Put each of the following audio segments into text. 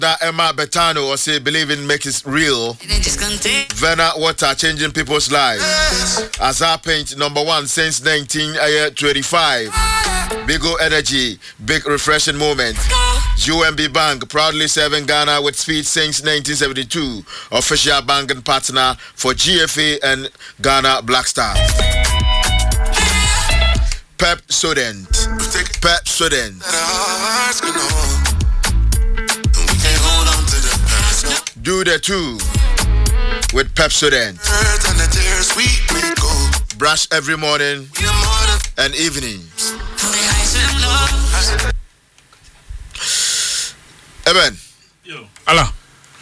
That Emma Betano or say believing makes it real. Verna Water changing people's lives. Azar Paint #1 since 1925. Bigo Energy, big refreshing moment. UMB Bank proudly serving Ghana with speed since 1972. Official banking partner for GFA and Ghana Black Stars. Pepsodent. Pepsodent. Do the two with Pepsodent. Brush every morning and evening. Eben. Yo. Allah.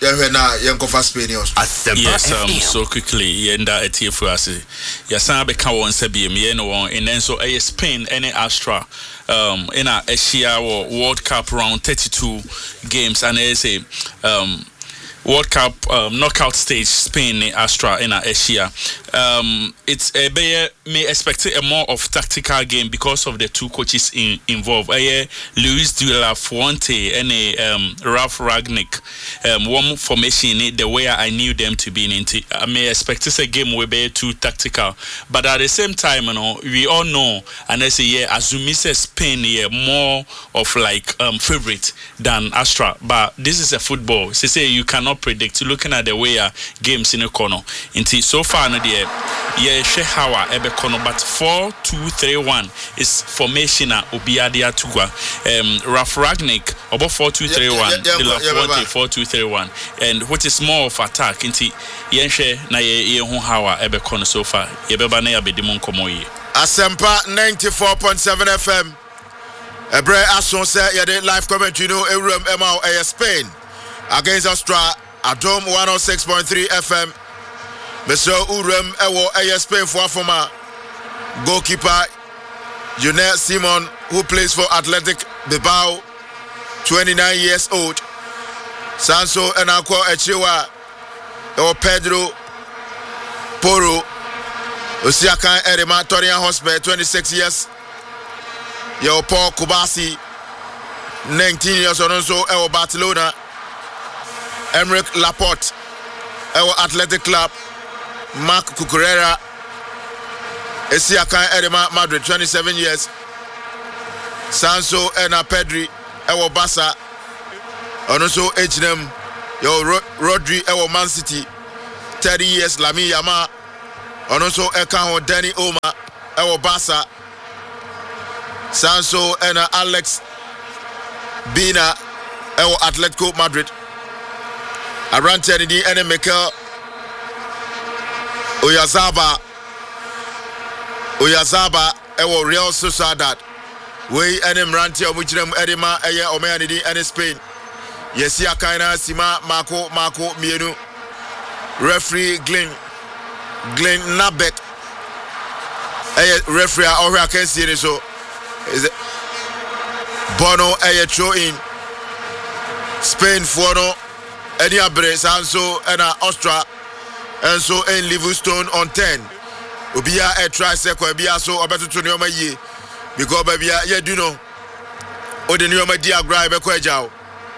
Yes, so quickly, yenda etie for us. Yasan beka won sebiem ye no won and then so Spain any Astra in a Asia World Cup round 32 games and say World Cup knockout stage Spain Astra in Asia. It's a may expect a more of tactical game because of the two coaches involved. Luis de la Fuente and Ralph Ragnick. One formation the way I knew them to be in. I may expect a game will be too tactical, but at the same time, you know, we all know and I say Azumi says Spain more of like favorite than Astra. But this is a football. So say you cannot predict. Looking at the way games in the corner. Until so far, no dear. Shehawa ebe kono but 4-2-3-1 is formation obiadia tugwa. Ralph Ragnick about 4-2-3-1 de la Fuente 4-2-3-1 and what is more of attack inti yenshe na ye hu hawa ebe kono so far yebeba na yabedimon komo yi Asempa 94.7 FM Ebre Ason say yede live commentary no ewuram emao Spain against Australia Adom 106.3 FM Mr. Urem Ewo Spain for former goalkeeper Junel Simon, who plays for Athletic Bilbao, 29 years old. Sanso Enakwa Echiwa Ewo Pedro Poro Osiakan Erema Torian Hospital, 26 years. Yo Paul Kubasi, 19 years old also Ewo Barcelona. Emerick Laporte Ewo Athletic Club. Mark Cucurella Esiakan Erema Madrid 27 years Sanso Ena Pedri Ewo Barca Onoso H&M Yo Rodri Ewo Man City 30 years Lami Yama Onoso Ekanho Danny Oma Ewo Barca Sanso Ena Alex Bina Ewo Atletico Madrid Arante Nidi Ene Mikel Oyazaba ewo Real Sociedad we enem ranti omuchirem edema eye omeanidi ene Spain yesi akaina sima Marco mienu referee Glenn Nabet eye referee ohwe akansi ni so is Bono eye throw in Spain for no any abre sanso ena Austria and so in Livingston on 10. Obia a try second bia so obeto to nyoma yi because baby ya do know o de nyoma dia gra be ko agyaw.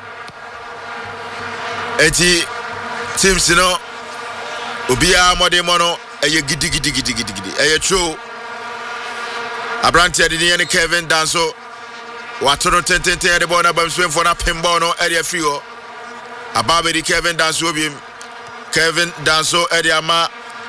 Eti teams no obia mode mono eye gidi eye true. Abrante de ne Kevin Danso watono tentente de bona bam swim for na pinball no area free o. Ababedi Kevin Danso bim Kevin Danso Ediama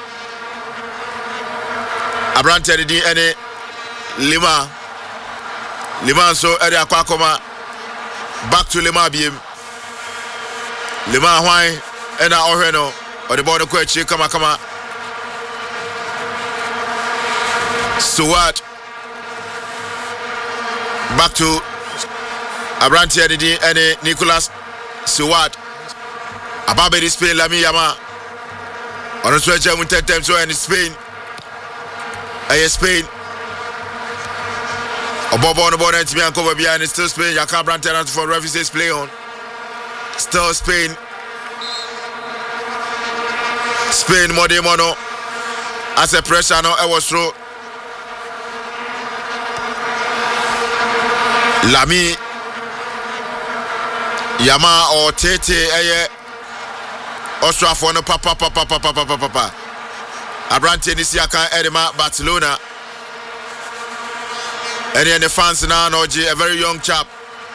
Abrante di ene Lima so Edia Kwakoma back to Lima biem Lima Hwai ena oheno or the border kwechi kama Stewart back to Abrante di ene Nicholas Stewart Ababedi Spain Lami Yama on a stretch of 10 times so in Spain Spain Bobo on the border to be uncovered behind still Spain you can't brand tenant for refugees play on still Spain Mono as a pressure no I was through Lami Yama or Tete Austria for no papa. Abrante Nisiaka Edema Barcelona. Any fans now, a very young chap.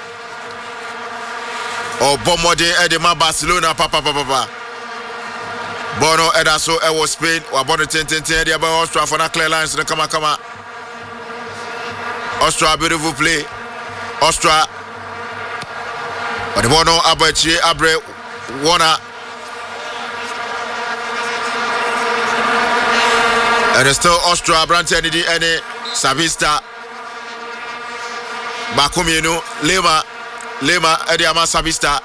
Or Bomode Edema Barcelona papa. Bono Edaso Ewo Spain. Or Bono 10 about Austria for the clear lines. Come. Austria beautiful play. Austria. But the Bono Abachi Abre Warner. And it's still Austria, Brandt Kennedy, any Sabista, Bakumino, Lema, Ediama Sabista,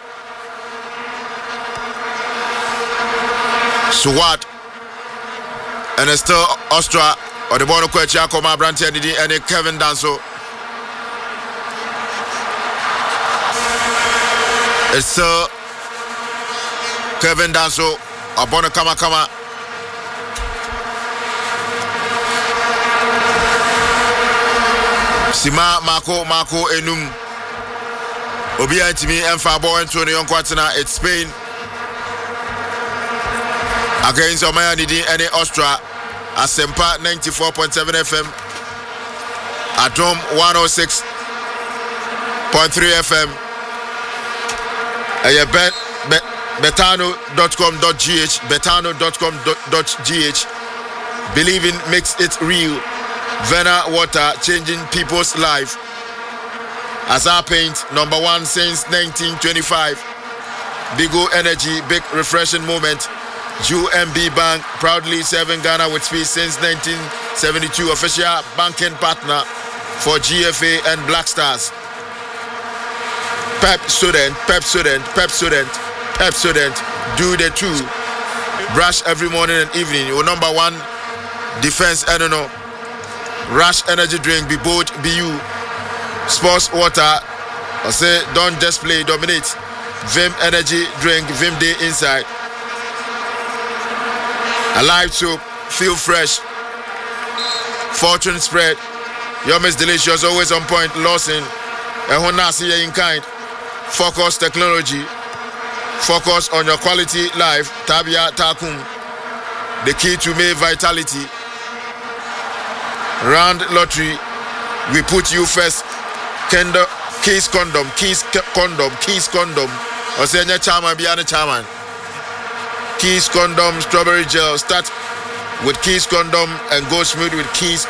Suwat, and it's still Austria, or the Bono Kwechakoma, Brandt Kennedy, any Kevin Danso. It's still Kevin Danso, or Bono Kama. Sima Marco Enum Obia to me and Fabo and Tony on Quatina. It's Spain against Omaya Nidi and Austria. Asempa 94.7 FM Atom 106.3 FM betano.com.gh Believing makes it real. Vena Water, changing people's life. Azar Paint, number 1 since 1925. Bigo Energy, big refreshing moment. UMB Bank, proudly serving Ghana with peace since 1972. Official banking partner for GFA and Black Stars. Pep student. Do the two. Brush every morning and evening. Your number 1 defense, I don't know. Rush energy drink, be bold, be you. Sports water, I say don't just play, dominate. Vim energy drink, Vim day inside. Alive soup, feel fresh. Fortune spread, yum is delicious, always on point. Lawson, Ehonasi in kind. Focus technology, focus on your quality life. Tabia Takum, the key to make vitality. Round lottery, we put you first. Keys condom. Or say your chairman, be a chairman. Keys condom, strawberry gel. Start with Keys condom and go smooth with Keys